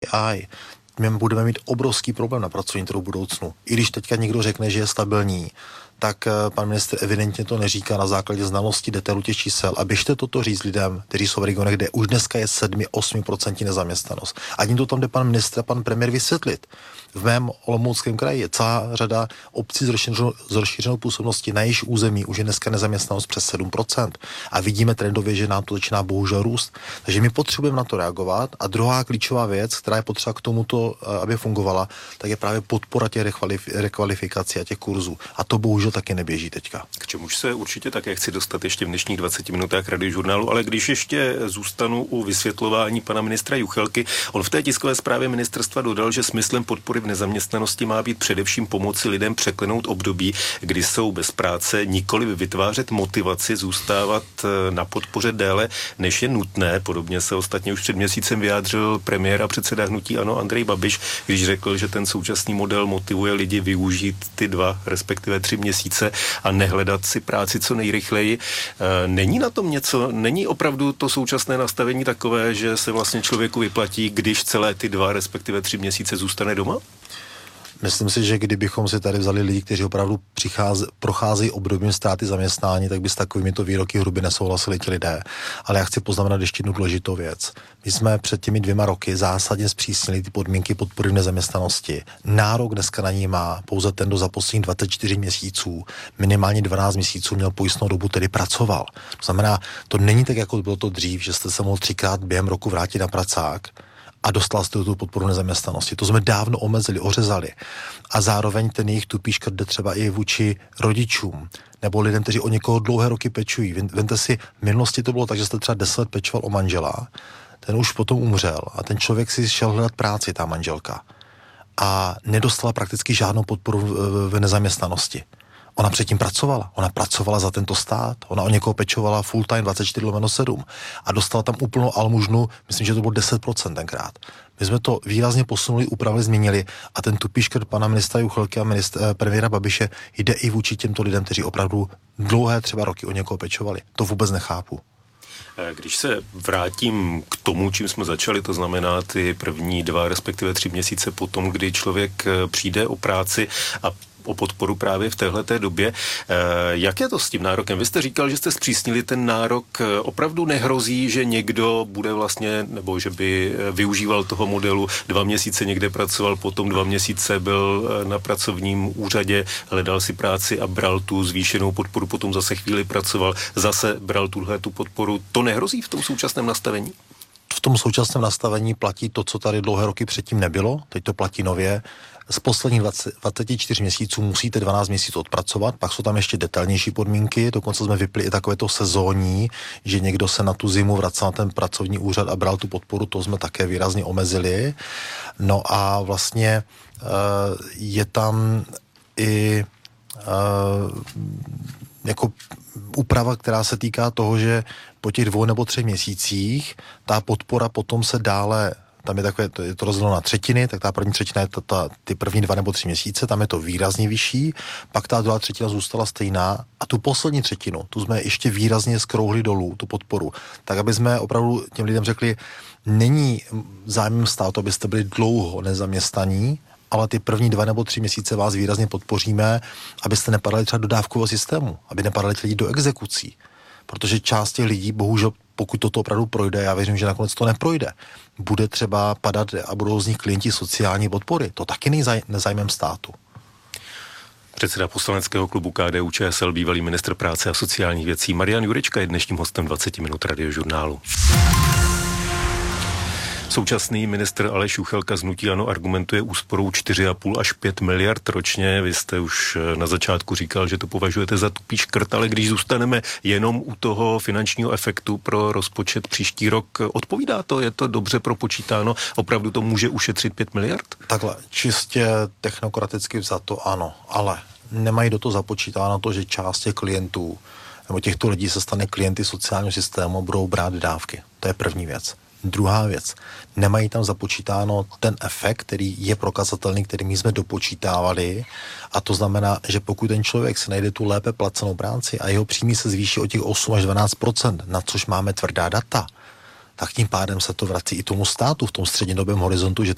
AI, my budeme mít obrovský problém na pracovní trhu v budoucnu. I když teďka někdo řekne, že je stabilní, tak pan ministr evidentně to neříká na základě znalosti detailu těch čísel. A běžte toto říct lidem, kteří jsou v regionech, kde už dneska je 7-8% nezaměstnanost. A tím to tam jde pan ministr a pan premiér vysvětlit. V mém Olomouckém kraji je celá řada obcí s rozšířenou působností, na jejich území už je dneska nezaměstnanost přes 7%. A vidíme trendově, že nám to začíná bohužel růst. Takže my potřebujeme na to reagovat. A druhá klíčová věc, která je potřeba k tomuto, aby fungovala, tak je právě podpora těch rekvalifikací a těch kurzů. A to bohužel taky neběží teďka. K čemuž se určitě také chci dostat ještě v dnešních 20 minutách Radiožurnálu, ale když ještě zůstanu u vysvětlování pana ministra Juchelky, on v té tiskové zprávě ministerstva dodal, že smyslem podpory v nezaměstnanosti má být především pomoci lidem překlenout období, kdy jsou bez práce, nikoli vytvářet motivaci zůstávat na podpoře déle, než je nutné. Podobně se ostatně už před měsícem vyjádřil premiér a předseda hnutí ANO Andrej Babiš, když řekl, že ten současný model motivuje lidi využít ty 2, respektive 3 měsíce a nehledat si práci co nejrychleji. Není na tom něco? Není opravdu to současné nastavení takové, že se vlastně člověku vyplatí, když celé ty 2, respektive 3 měsíce zůstane doma? Myslím si, že kdybychom si tady vzali lidi, kteří opravdu procházejí obdobím ztráty zaměstnání, tak by s takovými to výroky hrubě nesouhlasili ti lidé. Ale já chci poznamenat ještě jednu důležitou věc. My jsme před těmi 2 roky zásadně zpřísnili ty podmínky podpory v nezaměstnanosti. Nárok dneska na ní má pouze ten, kdo za posledních 24 měsíců, minimálně 12 měsíců měl pojistnou dobu, tedy pracoval. To znamená, to není tak, jako bylo to dřív, že jste se mohl 3krát během roku vrátit na pracák a dostal jste tu podporu nezaměstnanosti. To jsme dávno omezili, ořezali. A zároveň ten jejich tupý škrt jde třeba i vůči rodičům nebo lidem, kteří o někoho dlouhé roky pečují. Vemte si, v minulosti to bylo tak, že jste třeba 10 let pečoval o manžela, ten už potom umřel a ten člověk si šel hledat práci, ta manželka. A nedostala prakticky žádnou podporu v nezaměstnanosti. Ona předtím pracovala. Ona pracovala za tento stát. Ona o někoho pečovala full time 24/7 a dostala tam úplnou almužnu, myslím, že to bylo 10% tenkrát. My jsme to výrazně posunuli, upravili, změnili a ten tupý škrt pana ministra Juchelky a premiéra Babiše jde i vůči těmto lidem, kteří opravdu dlouhé třeba roky o někoho pečovali. To vůbec nechápu. Když se vrátím k tomu, čím jsme začali, to znamená ty první 2, respektive 3 měsíce potom, kdy člověk přijde o práci a o podporu právě v téhleté době. Jak je to s tím nárokem? Vy jste říkal, že jste zpřísnili ten nárok. Opravdu nehrozí, že někdo bude vlastně, nebo že by využíval toho modelu, 2 měsíce někde pracoval, potom 2 měsíce byl na pracovním úřadě, hledal si práci a bral tu zvýšenou podporu, potom zase chvíli pracoval, zase bral tu podporu. To nehrozí v tom současném nastavení? V tom současném nastavení platí to, co tady dlouhé roky předtím nebylo, teď to platí nově. Z posledních 24 měsíců musíte 12 měsíců odpracovat, pak jsou tam ještě detailnější podmínky, dokonce jsme vypli i takovéto sezónní, že někdo se na tu zimu vracel na ten pracovní úřad a bral tu podporu, to jsme také výrazně omezili. No a vlastně je tam i jako úprava, která se týká toho, že po těch 2 nebo 3 měsících ta podpora potom se dále, tam je takové, je to rozděleno na třetiny, tak ta první třetina je ty první 2 nebo 3 měsíce, tam je to výrazně vyšší, pak ta druhá třetina zůstala stejná a tu poslední třetinu, tu jsme ještě výrazně skrouhli dolů, tu podporu, tak aby jsme opravdu těm lidem řekli, není zájmem státu, abyste byli dlouho nezaměstnaní, ale ty první 2 nebo 3 měsíce vás výrazně podpoříme, abyste nepadali třeba do dávkového systému, aby nepadali lidi do exekucí. Protože část těch lidí, bohužel, pokud toto opravdu projde, já věřím, že nakonec to neprojde, bude třeba padat a budou z nich klienti sociální podpory. To taky není nezájmem státu. Předseda poslaneckého klubu KDU-ČSL, bývalý ministr práce a sociálních věcí Marian Jurečka je dnešním hostem 20 minut Radiožurnálu. Současný ministr Aleš Juchelka z hnutí ANO argumentuje úsporou 4,5 až 5 miliard ročně. Vy jste už na začátku říkal, že to považujete za tupý škrt, ale když zůstaneme jenom u toho finančního efektu pro rozpočet příští rok, odpovídá to? Je to dobře propočítáno? Opravdu to může ušetřit 5 miliard? Takhle, čistě technokraticky vzato ano, ale nemají do toho započítáno to, že část těch klientů nebo těchto lidí se stane klienty sociálního systému a budou brát dávky. To je první věc. Druhá věc, nemají tam započítáno ten efekt, který je prokazatelný, který my jsme dopočítávali, a to znamená, že pokud ten člověk si najde tu lépe placenou práci a jeho příjmy se zvýší o těch 8 až 12%, na což máme tvrdá data, tak tím pádem se to vrací i tomu státu v tom střednědobém horizontu, že